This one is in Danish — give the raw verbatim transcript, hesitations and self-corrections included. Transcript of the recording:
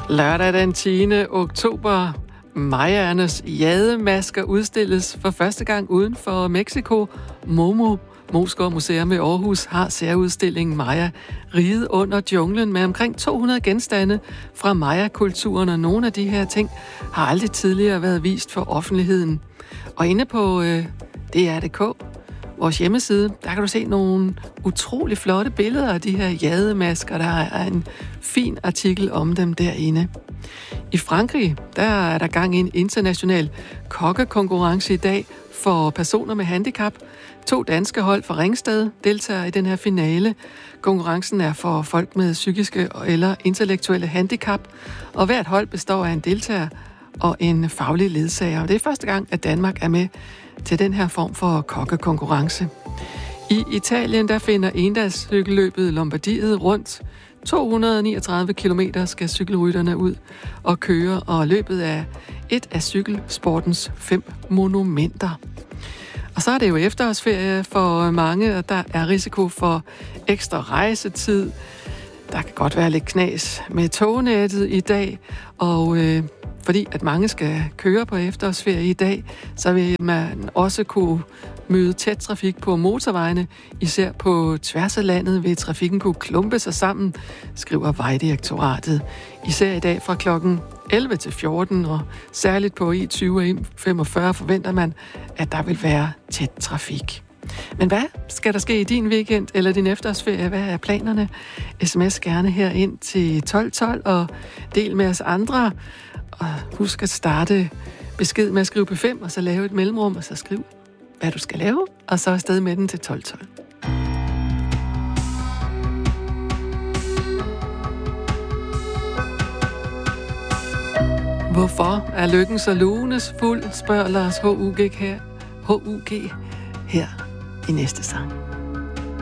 Lørdag den tiende oktober. Mayaernes jademasker udstilles for første gang uden for Mexico. Momo, Moesgaard Museum i Aarhus, har særudstillingen Maya, riget under junglen med omkring to hundrede genstande fra Maya-kulturen, og nogle af de her ting har aldrig tidligere været vist for offentligheden. Og inde på øh, D R punktum d k, vores hjemmeside, der kan du se nogle utrolig flotte billeder af de her jademasker. Der er en fin artikel om dem derinde. I Frankrig, der er der gang i en international kokkekonkurrence i dag for personer med handicap. To danske hold fra Ringsted deltager i den her finale. Konkurrencen er for folk med psykiske eller intellektuelle handicap, og hvert hold består af en deltager og en faglig ledsager. Og det er første gang, at Danmark er med til den her form for kokkekonkurrence. I Italien, der finder endagscykelløbet Lombardiet rundt. to hundrede og niogtredive kilometer skal cykelrytterne ud og køre, og løbet er et af cykelsportens fem monumenter. Og så er det jo efterårsferie for mange, og der er risiko for ekstra rejsetid. Der kan godt være lidt knas med tognettet i dag, og øh, fordi at mange skal køre på efterårsferie i dag, så vil man også kunne møde tæt trafik på motorvejene. Især på tværs af landet vil trafikken kunne klumpe sig sammen, skriver Vejdirektoratet. Især i dag fra klokken elleve til fjorten, og særligt på E tyve og E femogfyrre forventer man, at der vil være tæt trafik. Men hvad skal der ske i din weekend eller din efterårsferie? Hvad er planerne? Sms gerne her ind til tolv tolv og del med os andre. Og husk at starte besked med at skrive P fem, og så lave et mellemrum, og så skriv, hvad du skal lave, og så afsted med den til tolv tolv. Hvorfor er lykken så lunes fuld, spørger Lars H U G her, H U G her i næste sang.